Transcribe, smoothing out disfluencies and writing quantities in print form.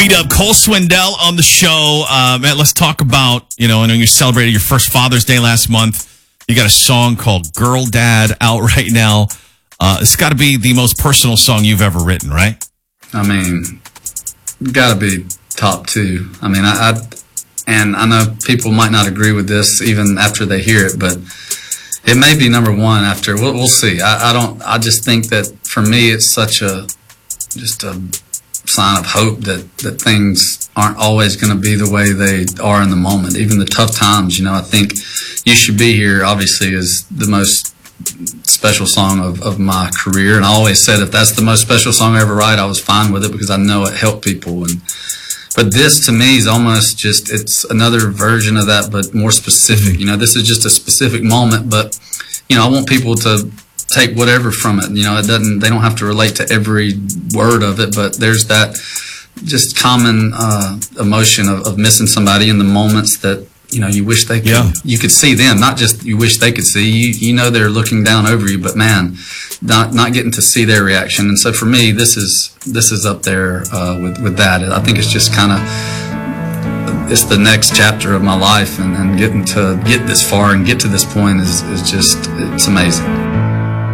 Beat Up. Cole Swindell on the show. Matt, let's talk about, I know you celebrated your first Father's Day last month. You got a song called Girl Dad out right now. It's got to be the most personal song you've ever written, right? I mean, got to be top two. I mean, and I know people might not agree with this even after they hear it, but it may be number one after. We'll see. I just think that for me, it's such just a sign of hope that things aren't always going to be the way they are in the moment. Even the tough times, I think You Should Be Here obviously is the most special song of my career. And I always said if that's the most special song I ever write, I was fine with it because I know it helped people. But this to me is almost just, it's another version of that, but more specific. This is just a specific moment, but, I want people to take whatever from it. They don't have to relate to every word of it, but there's that just common emotion of missing somebody in the moments that, you wish they could, you could see them, not just you wish they could see you. They're looking down over you, but man, not getting to see their reaction. And so for me, this is up there with that. I think it's just kind of, it's the next chapter of my life, and getting to get this far and get to this point is just, it's amazing.